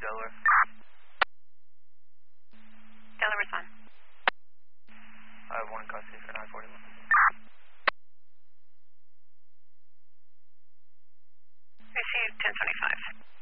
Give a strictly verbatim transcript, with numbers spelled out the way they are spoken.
Delaware. Delaware's on. I have one custody for nine forty-one. Received ten twenty-five.